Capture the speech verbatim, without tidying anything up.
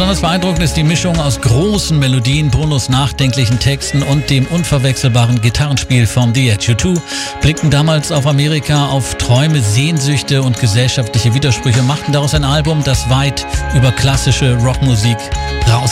Besonders beeindruckend ist die Mischung aus großen Melodien, Bonos nachdenklichen Texten und dem unverwechselbaren Gitarrenspiel von The Edge. U zwei blickten damals auf Amerika, auf Träume, Sehnsüchte und gesellschaftliche Widersprüche, machten daraus ein Album, das weit über klassische Rockmusik raus